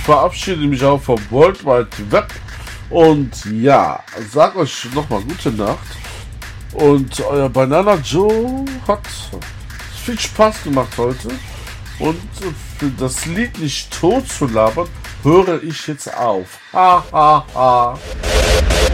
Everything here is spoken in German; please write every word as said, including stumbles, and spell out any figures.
verabschiede mich auch vom World Wide Web. Und ja, sag euch nochmal gute Nacht. Und euer Banana Joe hat viel Spaß gemacht heute. Und für das Lied nicht tot zu labern, höre ich jetzt auf. Ha ha ha.